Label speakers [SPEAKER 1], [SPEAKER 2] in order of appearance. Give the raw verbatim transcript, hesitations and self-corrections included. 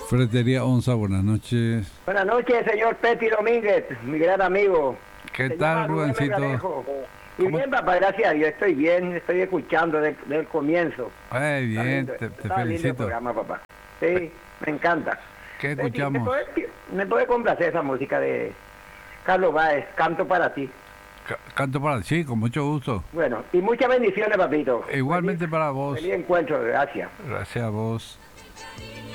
[SPEAKER 1] Ferretería Onza, buenas noches.
[SPEAKER 2] Buenas noches, señor Petty Domínguez, mi gran amigo.
[SPEAKER 1] ¿Qué
[SPEAKER 2] Señor
[SPEAKER 1] tal,
[SPEAKER 2] Rubén
[SPEAKER 1] Rubencito?
[SPEAKER 2] Melgarejo. Y
[SPEAKER 1] ¿Cómo?
[SPEAKER 2] bien, papá, gracias a Dios, estoy bien, estoy escuchando desde el comienzo.
[SPEAKER 1] Ay,
[SPEAKER 2] Está
[SPEAKER 1] bien,
[SPEAKER 2] lindo,
[SPEAKER 1] te, te
[SPEAKER 2] está lindo el
[SPEAKER 1] felicito.
[SPEAKER 2] programa, papá. Sí, me encanta.
[SPEAKER 1] ¿Qué
[SPEAKER 2] Petty, ¿Me
[SPEAKER 1] escuchamos?
[SPEAKER 2] puede, me puede complacer esa música de Carlos Báez, Canto para ti?
[SPEAKER 1] Ca- Canto para sí, con mucho gusto.
[SPEAKER 2] Bueno, y muchas bendiciones, papito.
[SPEAKER 1] Igualmente
[SPEAKER 2] Feliz-
[SPEAKER 1] para vos.
[SPEAKER 2] Feliz encuentro, gracias.
[SPEAKER 1] Gracias a vos.